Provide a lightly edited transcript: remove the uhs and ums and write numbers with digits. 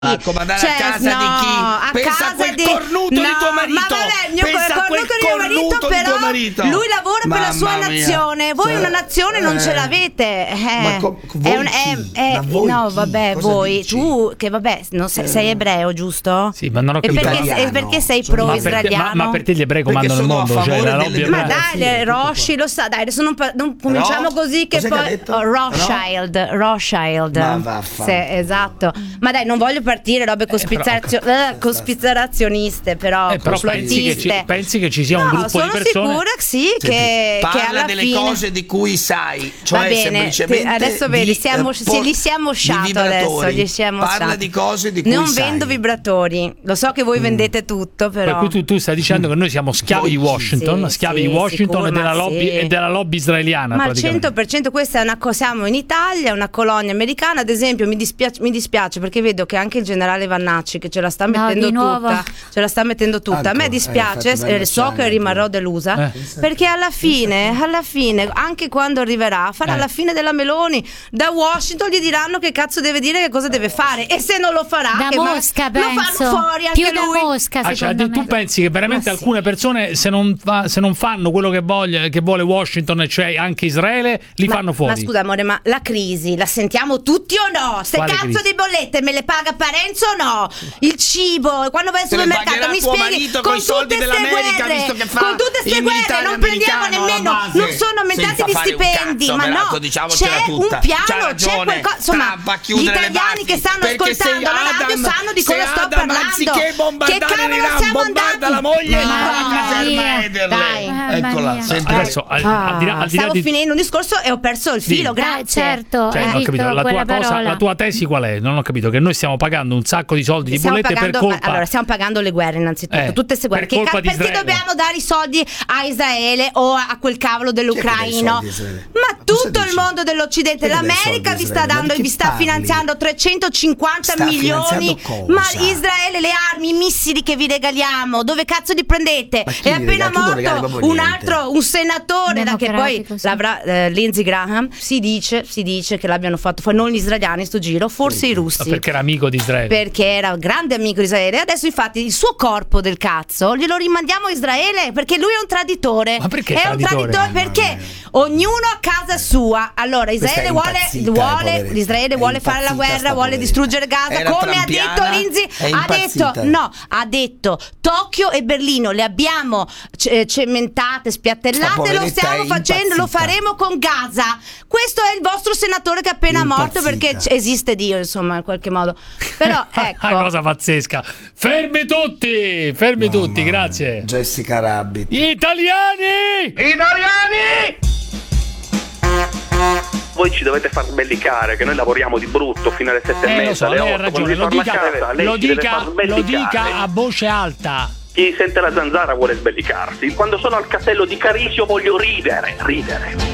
Accomodare a casa di chi? Pensa a quel cornuto di tuo marito. Ma vabbè, il mio cornuto di mio marito, però lui lavora per la sua nazione. Voi una nazione non ce l'avete. No, vabbè, voi. Tu che vabbè, non sei ebreo, giusto? Sì, ma non ho capito. E perché sei pro-israeliano? Ma perché gli ebrei comandano il mondo? Cioè, la lobby ma dai, Roshi lo sa, dai, adesso non cominciamo così che poi Rothschild. Sì, esatto. Ma dai, non voglio partire robe cospirazioniste, però pensi che ci sia un gruppo di persone? Sono sicura che parla alla delle fine... cose di cui sai, cioè va bene, semplicemente adesso vedi, gli siamo sciato adesso, gli siamo parla di cose di cui non sai. Vendo vibratori, lo so che voi vendete tutto, però per cui tu stai dicendo che noi siamo schiavi di Washington, schiavi di Washington e della lobby israeliana, ma al 100%. Questa è siamo in Italia, una colonia americana. Ad esempio mi dispiace perché vedo che anche il generale Vannacci che ce la sta mettendo tutta, a me dispiace, so che rimarrò delusa perché alla fine anche quando arriverà farà la fine della Meloni. Da Washington gli diranno che cazzo deve dire, che cosa deve fare, e se non lo farà da Mosca, lo fanno fuori anche più lui. Da Mosca, cioè, tu pensi che veramente alcune persone se non fanno quello che vuole Washington, cioè anche Israele, li fanno fuori? Ma scusa amore, ma la crisi la sentiamo tutti o no? Se Quale cazzo crisi? di bollette me le paga Parenzo o no? Il cibo, quando vai al supermercato mi spieghi con tutte queste guerre non prendiamo nemmeno, non sono aumentati gli stipendi, ma no, c'è un piano, c'è qualcosa, insomma, gli italiani che stanno ascoltando la radio sanno di cosa sto parlando. Che cavolo siamo andati? La moglie eccola. Adesso al di là stavo finendo un discorso e ho perso il filo. Grazie. Certo, cioè, non ho capito, la tua tesi qual è? Non ho capito, che noi stiamo pagando un sacco di soldi di bollette per colpa. Allora, stiamo pagando le guerre innanzitutto, tutte queste guerre. Perché dobbiamo dare i soldi a Israele o a quel cavolo dell'ucraino? Ma tutto il mondo dell'Occidente, l'America vi sta finanziando 350 milioni. Ma Israele, le armi, i missili che vi regaliamo, dove cazzo li prendete? È appena morto un senatore che poi l'avrà Lindsey Graham. Si dice che l'abbiano fatto non gli israeliani sto giro, forse i russi, perché era amico di Israele, perché era un grande amico di Israele. Adesso infatti il suo corpo del cazzo glielo rimandiamo a Israele perché lui è un traditore. Ma perché è un traditore? Perché ognuno a casa sua. Allora Israele vuole fare la guerra, vuole distruggere Gaza, come ha detto Lindsey, ha detto Tokyo e Berlino le abbiamo cementate, spiattellate, lo stiamo facendo, lo faremo con Gaza. Questo è il vostro senatore che è appena morto, perché esiste Dio, insomma, in qualche modo. Però ecco, una cosa pazzesca. Fermi tutti, grazie. Jessica Rabbit. Italiani! Voi ci dovete far sbellicare, che noi lavoriamo di brutto fino alle 7:30, alle 8. Lo dica a voce alta. Chi sente la zanzara vuole sbellicarsi. Quando sono al castello di Carisio voglio ridere.